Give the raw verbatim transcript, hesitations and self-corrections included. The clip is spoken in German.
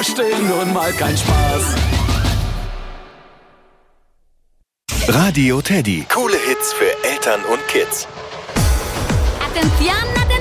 verstehen nun mal keinen Spaß. Radio Teddy. Coole Hits für Eltern und Kids. Attenzione,